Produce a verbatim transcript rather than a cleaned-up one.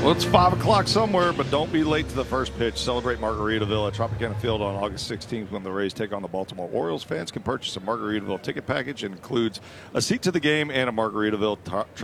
Well, it's five o'clock somewhere, but don't be late to the first pitch. Celebrate Margaritaville at Tropicana Field on August sixteenth when the Rays take on the Baltimore Orioles. Fans can purchase a Margaritaville ticket package. It includes a seat to the game and a Margaritaville t-